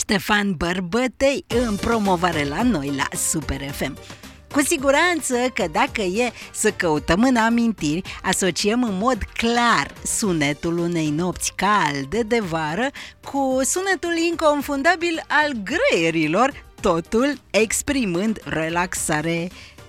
Ștefan Bărbătei în promovare la noi la Super FM. Cu siguranță că dacă e să căutăm în amintiri, asociem în mod clar sunetul unei nopți calde de vară cu sunetul inconfundabil al greierilor, totul exprimând relaxare,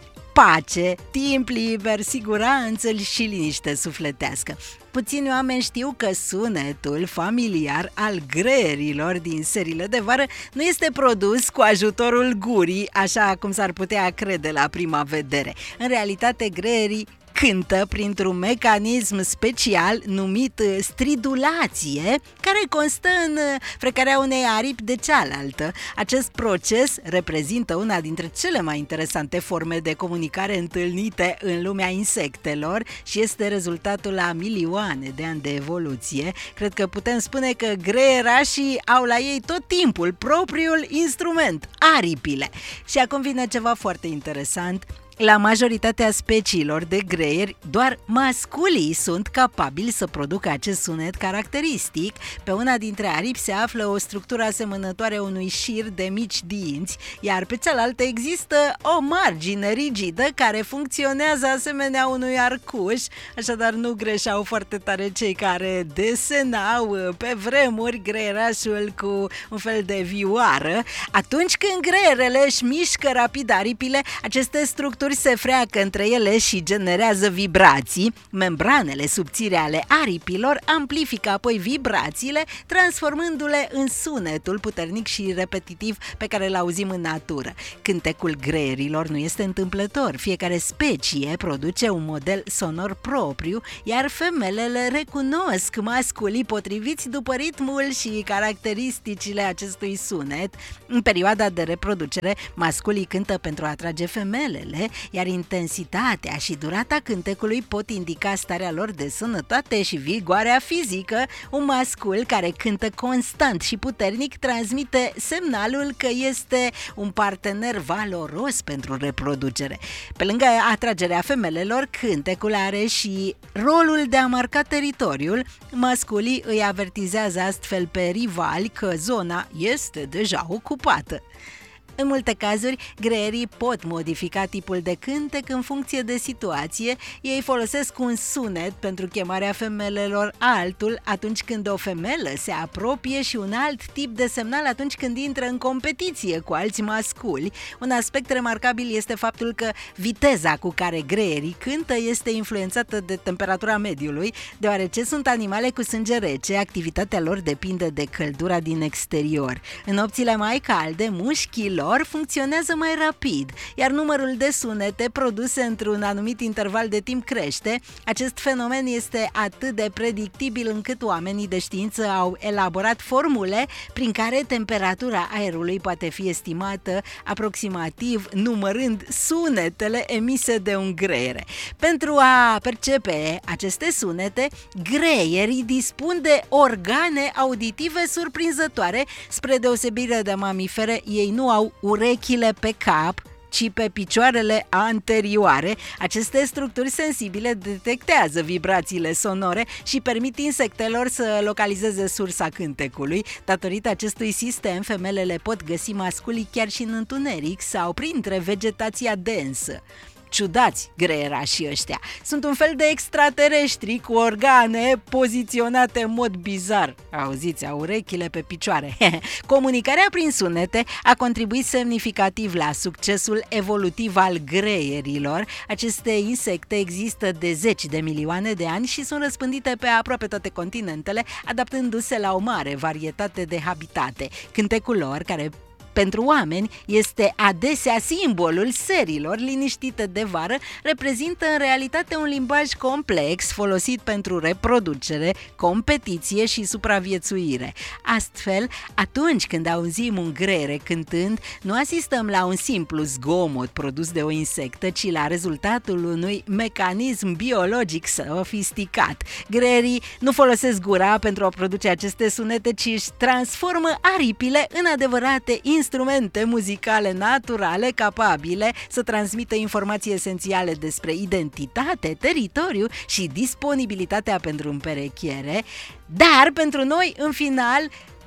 pace, timp liber, siguranță și liniște sufletească. Puțini oameni știu că sunetul familiar al greierilor din seriile de vară nu este produs cu ajutorul gurii, așa cum s-ar putea crede la prima vedere. În realitate, greierii cântă printr-un mecanism special numit stridulație, care constă în frecarea unei aripi de cealaltă. Acest proces reprezintă una dintre cele mai interesante forme de comunicare întâlnite în lumea insectelor și este rezultatul a milioane de ani de evoluție. Cred că putem spune că greierașii au la ei tot timpul propriul instrument, aripile. Și acum vine ceva foarte interesant. La majoritatea speciilor de greieri, doar masculii sunt capabili să producă acest sunet caracteristic. Pe una dintre aripi se află o structură asemănătoare unui șir de mici dinți, iar pe cealaltă există o margine rigidă care funcționează asemenea unui arcuș, așadar nu greșeau foarte tare cei care desenau pe vremuri greierașul cu un fel de vioară. Atunci când greierele își mișcă rapid aripile, aceste structuri se freacă între ele și generează vibrații. Membranele subțire ale aripilor amplifică apoi vibrațiile, transformându-le în sunetul puternic și repetitiv pe care îl auzim în natură. Cântecul greierilor nu este întâmplător. Fiecare specie produce un model sonor propriu, iar femelele recunosc masculii potriviți după ritmul și caracteristicile acestui sunet. În perioada de reproducere, masculii cântă pentru a atrage femelele, iar intensitatea și durata cântecului pot indica starea lor de sănătate și vigoarea fizică. Un mascul care cântă constant și puternic transmite semnalul că este un partener valoros pentru reproducere. Pe lângă atragerea femelelor, cântecul are și rolul de a marca teritoriul. Masculii îi avertizează astfel pe rivali că zona este deja ocupată. În multe cazuri, greierii pot modifica tipul de cântec în funcție de situație. Ei folosesc un sunet pentru chemarea femelelor, altul atunci când o femelă se apropie și un alt tip de semnal atunci când intră în competiție cu alți masculi. Un aspect remarcabil este faptul că viteza cu care greierii cântă este influențată de temperatura mediului, deoarece sunt animale cu sânge rece, activitatea lor depinde de căldura din exterior. În nopțile mai calde, mușchii lor funcționează mai rapid, iar numărul de sunete produse într-un anumit interval de timp crește. Acest fenomen este atât de predictibil încât oamenii de știință au elaborat formule prin care temperatura aerului poate fi estimată aproximativ numărând sunetele emise de un greier. Pentru a percepe aceste sunete, greierii dispun de organe auditive surprinzătoare. Spre deosebire de mamifere, ei nu au urechile pe cap, ci pe picioarele anterioare. Aceste structuri sensibile detectează vibrațiile sonore și permit insectelor să localizeze sursa cântecului. Datorită acestui sistem, femelele pot găsi masculii chiar și în întuneric sau printre vegetația densă. Ciudați greierașii ăștia. Sunt un fel de extraterestri cu organe poziționate în mod bizar. Auziți, au urechile pe picioare. Comunicarea prin sunete a contribuit semnificativ la succesul evolutiv al greierilor. Aceste insecte există de zeci de milioane de ani și sunt răspândite pe aproape toate continentele, adaptându-se la o mare varietate de habitate. Cântecul lor, care pentru oameni este adesea simbolul serilor liniștite de vară, reprezintă în realitate un limbaj complex folosit pentru reproducere, competiție și supraviețuire. Astfel, atunci când auzim un greier cântând, nu asistăm la un simplu zgomot produs de o insectă, ci la rezultatul unui mecanism biologic sofisticat. Greierii nu folosesc gura pentru a produce aceste sunete, ci își transformă aripile în adevărate instrumente muzicale naturale capabile să transmită informații esențiale despre identitate, teritoriu și disponibilitatea pentru împerechiere. Dar pentru noi, în final,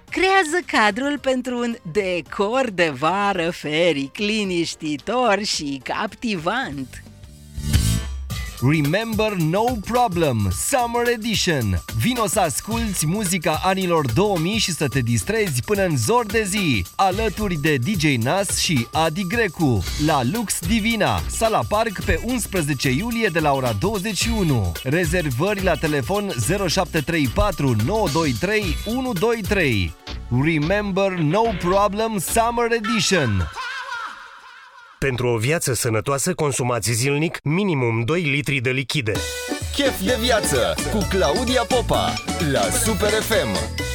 creează cadrul pentru un decor de vară feric, liniștitor și captivant. Remember No Problem, Summer Edition. Vino să asculți muzica anilor 2000 și să te distrezi până în zor de zi, alături de DJ Nas și Adi Grecu, la Lux Divina, Sala Parc, pe 11 iulie de la ora 21. Rezervări la telefon 0734 923 123. Remember No Problem, Summer Edition. Pentru o viață sănătoasă, consumați zilnic minimum 2 litri de lichide. Chef de viață cu Claudia Popa la Super FM.